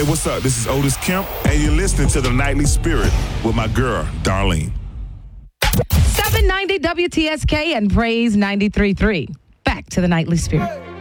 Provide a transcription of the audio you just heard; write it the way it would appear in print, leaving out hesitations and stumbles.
Hey, what's up? This is Otis Kemp, and you're listening to The Nightly Spirit with my girl, Darlene. 790 WTSK and Praise 93.3. Back to The Nightly Spirit.